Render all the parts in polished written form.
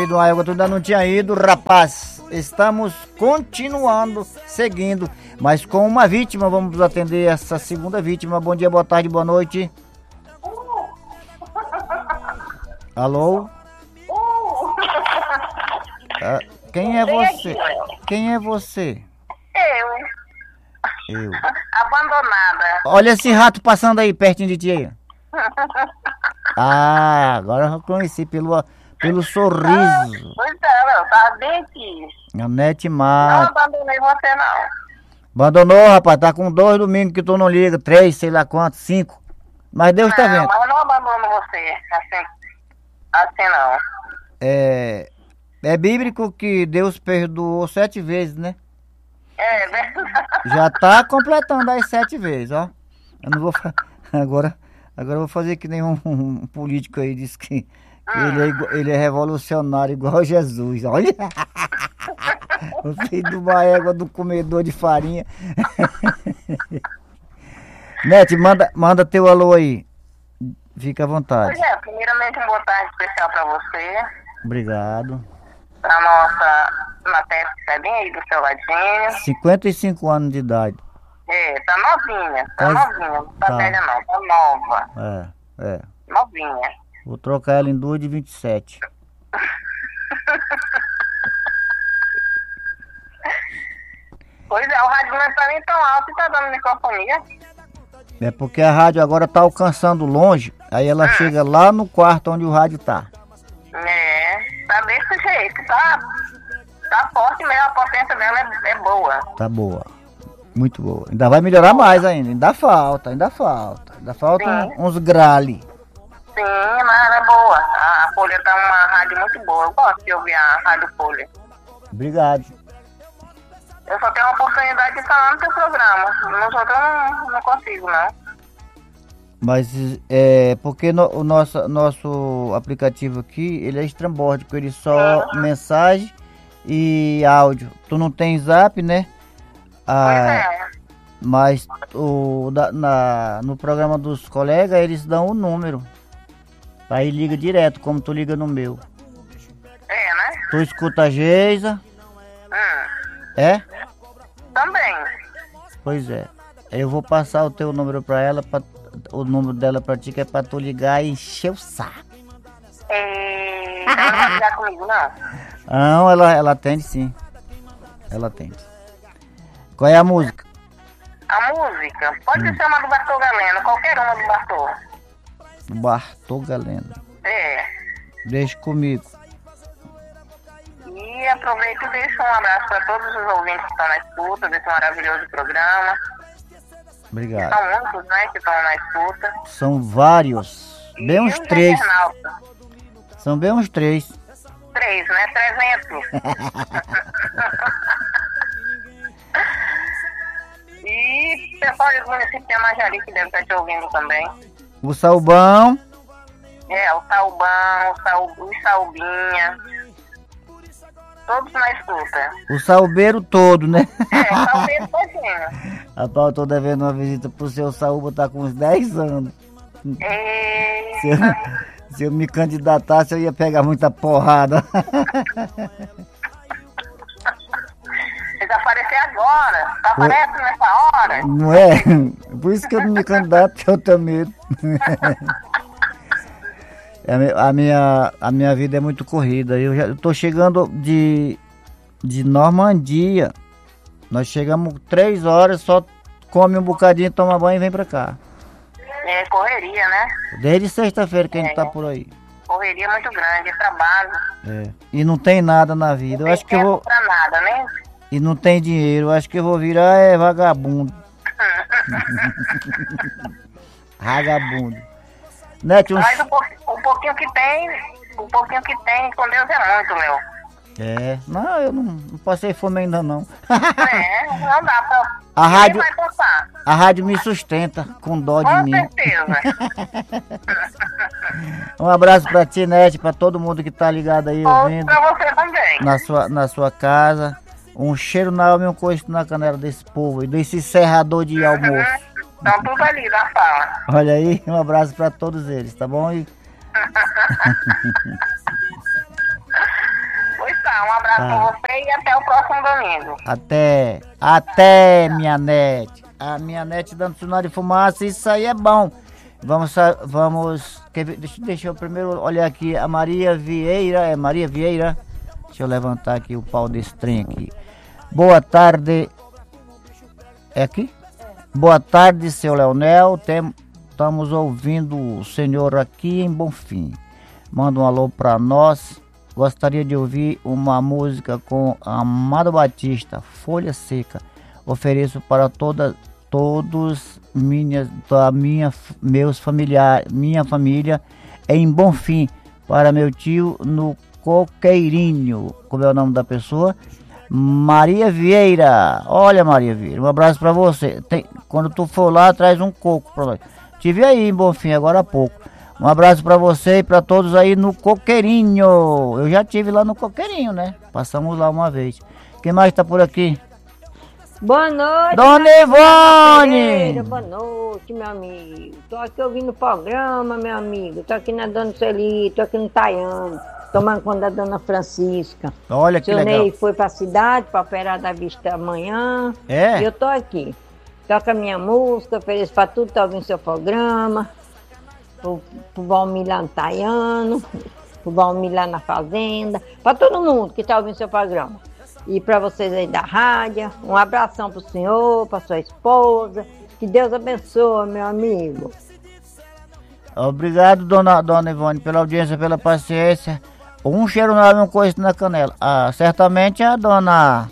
querido Ailton, tu ainda não tinha ido, rapaz. Estamos continuando, seguindo, mas com uma vítima. Vamos atender essa segunda vítima. Bom dia, boa tarde, boa noite. Alô? Quem é você? Quem é você? Eu. Abandonada. Olha esse rato passando aí, pertinho de ti aí. Ah, agora eu reconheci pelo sorriso. Pois é, eu tava bem aqui. A Nete Não Mata. abandonei você, não. Abandonou, rapaz, tá com 2 domingos que tu não liga, 3, sei lá quantos, 5. Mas Deus tá vendo. Mas eu não abandono você, assim não. É bíblico que Deus perdoou 7 vezes, né? É verdade. Já tá completando as 7 vezes, ó. Eu não vou agora eu vou fazer que nem um político aí disse que ele é revolucionário igual Jesus. Olha. O filho de uma égua do comedor de farinha. Nete, manda teu alô aí. Fica à vontade. Pois é, primeiramente uma boa tarde especial pra você. Obrigado. Pra nossa Matéria que tá bem aí do seu ladinho. 55 anos de idade. Tá novinha, não tá velha não, tá nova. É. Novinha. Vou trocar ela em 2 de 27. Pois é, o rádio não tá nem tão alto e tá dando microfonia. É porque a rádio agora tá alcançando longe, aí ela chega lá no quarto onde o rádio tá. Tá desse jeito, tá forte mesmo, a potência dela é boa. Tá boa, muito boa. Ainda vai melhorar mais ainda falta uns grale. Sim, mas ela é boa, a Folha tá uma rádio muito boa, eu gosto de ouvir a Rádio Folha. Obrigado. Eu só tenho a oportunidade de falar no teu programa, nos outros eu não consigo não. Mas porque o nosso aplicativo aqui, ele é estrambótico, ele só mensagem e áudio. Tu não tem zap, né? Pois é. Mas no programa dos colegas, eles dão o número. Aí liga direto, como tu liga no meu. Né? Tu escuta a Geisa. É? Também. Pois é. Eu vou passar o teu número pra ela, o número dela pra ti, que é pra tu ligar e encher o saco. Ela não vai ligar comigo, não? Não, ela atende sim. Ela atende. Qual é a música? A música? Pode ser uma do Bartô Galeno, qualquer uma do Bartô. Bartô Galeno. Deixa comigo. E aproveito e deixo um abraço para todos os ouvintes que estão na escuta desse maravilhoso programa. Obrigado. São muitos, né, que estão na escuta. São vários. Bem uns 3. São bem uns 3. 3, né? 300. E pessoal do município de Amajari que deve estar te ouvindo também. O Salbão. O Salbão, o Salbinha. Todos na escuta. O salbeiro todo, né? O salbeiro todinho. Rapaz, eu tô devendo uma visita pro seu Saúba, tá com uns 10 anos. Se eu me candidatasse, eu ia pegar muita porrada. Tem que aparecer agora. Tá aparecendo nessa hora. Não é? Por isso que eu não me candidato, eu tenho medo. A minha vida é muito corrida. Eu tô chegando de Normandia. Nós chegamos 3 horas, só come um bocadinho, toma banho e vem pra cá. Correria, né? Desde sexta-feira que a gente tá por aí. Correria muito grande, trabalho. E não tem nada na vida. Eu acho que eu vou. Pra nada, né? E não tem dinheiro. Eu acho que eu vou virar vagabundo. Vagabundo. Nete, mas o pouquinho que tem, com Deus é muito, meu. Não, eu não passei fome ainda não. Não dá pra... A rádio me sustenta, com dó de mim. Com certeza. Um abraço pra ti, Nete, pra todo mundo que tá ligado aí, ouvindo. Pra você também. Na sua casa. Um cheiro na alma e um coice na canela desse povo e desse serrador de almoço. Estão tudo ali na sala. Olha aí, um abraço pra todos eles, tá bom? abraço pra você e até o próximo domingo. Até, minha nete. A minha nete dando sinal de fumaça, isso aí é bom. Vamos, deixa eu primeiro olhar aqui, a Maria Vieira, deixa eu levantar aqui o pau desse trem aqui. Boa tarde, é aqui? Boa tarde, seu Leonel, estamos ouvindo o senhor aqui em Bonfim. Manda um alô pra nós, gostaria de ouvir uma música com Amado Batista, Folha Seca, ofereço para minha família em Bonfim, para meu tio no Coqueirinho. Como é o nome da pessoa? Maria Vieira. Olha, Maria Vieira, um abraço para você. Quando tu for lá, traz um coco para nós. Tive aí em Bonfim agora há pouco. Um abraço para você e para todos aí no Coqueirinho. Eu já tive lá no Coqueirinho, né? Passamos lá uma vez. Quem mais tá por aqui? Boa noite, Dona Ivone! Boa noite, meu amigo. Tô aqui ouvindo o programa, meu amigo. Tô aqui na Dona Celi, tô aqui no Taiano, tomando conta da Dona Francisca. Olha que legal. Ney foi pra cidade pra operar da vista amanhã. É? E eu tô aqui. Toca a minha música, ofereço pra tudo, tá ouvindo seu programa. Pro Valmir lá no Taiano, pro Valmir lá na fazenda, pra todo mundo que tá ouvindo seu programa. E para vocês aí da rádio, um abração pro senhor, pra sua esposa. Que Deus abençoe, meu amigo. Obrigado, dona Ivone, pela audiência, pela paciência. Um cheiro nove, um coice na canela. Certamente a dona...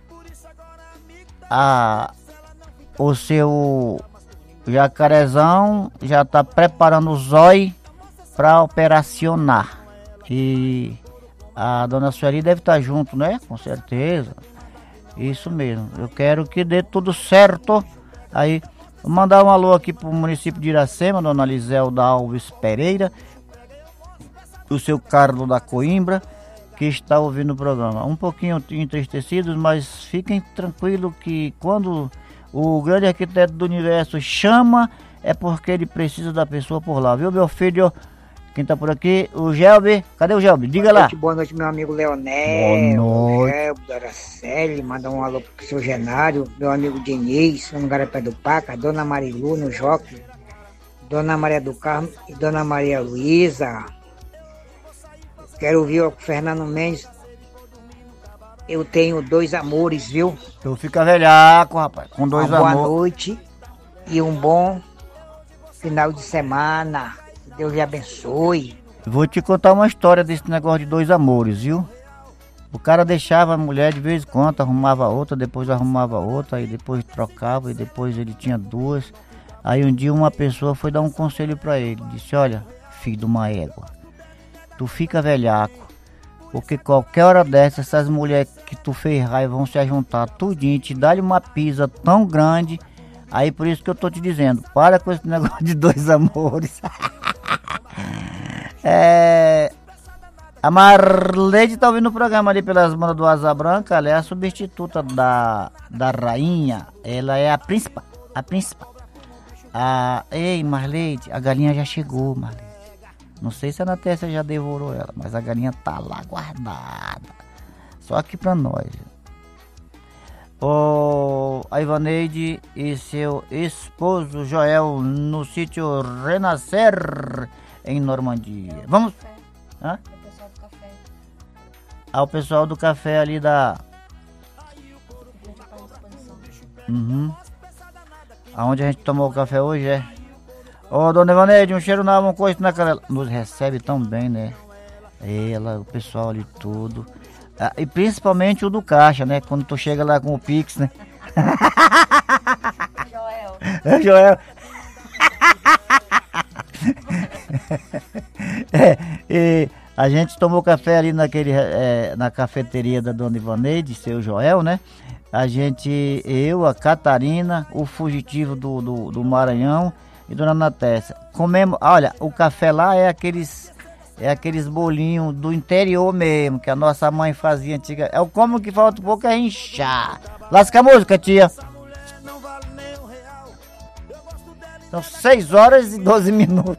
o seu jacarezão já tá preparando o zóio para operacionar. E... a dona Sueli deve estar junto, né? Com certeza. Isso mesmo. Eu quero que dê tudo certo. Aí, vou mandar um alô aqui pro município de Iracema, dona Liselda Alves Pereira, o seu Carlos da Coimbra, que está ouvindo o programa. Um pouquinho entristecidos, mas fiquem tranquilos que quando o grande arquiteto do universo chama, é porque ele precisa da pessoa por lá, viu, meu filho? Quem tá por aqui? O Gelbi. Cadê o Gelbi? Diga lá. Boa noite, meu amigo Leonel. Boa noite. Gelbi, Doraceli. Manda um alô pro seu Genário, meu amigo Diniz, no Garapé do Paca, Dona Marilu, no Joque, Dona Maria do Carmo e Dona Maria Luísa. Quero ouvir o Fernando Mendes. Eu tenho dois amores, viu? Tu fica velhaco, rapaz, com dois amores. Boa noite e um bom final de semana. Deus lhe abençoe. Vou te contar uma história desse negócio de dois amores, viu? O cara deixava a mulher de vez em quando, arrumava outra, depois arrumava outra, aí depois trocava, e depois ele tinha duas. Aí um dia uma pessoa foi dar um conselho pra ele, disse: olha, filho de uma égua, tu fica velhaco, porque qualquer hora dessa, essas mulheres que tu fez raiva vão se ajuntar tudinho, te dar-lhe uma pisa tão grande. Aí por isso que eu tô te dizendo, para com esse negócio de dois amores. A Marleide tá ouvindo o programa ali pelas bandas do Asa Branca. Ela é a substituta da rainha. Ela é a príncipa. Ei, Marleide, a galinha já chegou, Marleide. Não sei se a Natécia já devorou ela, mas a galinha tá lá guardada. Só aqui pra nós. A Ivaneide e seu esposo Joel no sítio Renascer, em Normandia. Vamos? Hã? O pessoal do café. O pessoal do café ali da... Aonde a gente tomou o café hoje, é? Dona Ivaneide, um cheiro na mão, coisa na canela. Nos recebe tão bem, né? Ela, o pessoal ali tudo. E principalmente o do caixa, né? Quando tu chega lá com o Pix, né? Joel. Joel. E a gente tomou café ali na cafeteria da dona Ivaneide, seu Joel, né? Eu, a Catarina, o fugitivo do Maranhão e dona Natécia. Comemos, olha, o café lá é aqueles bolinhos do interior mesmo, que a nossa mãe fazia antiga. É o como que falta um pouco é inchar. Lasca a música, tia. São 6 horas e 12 minutos.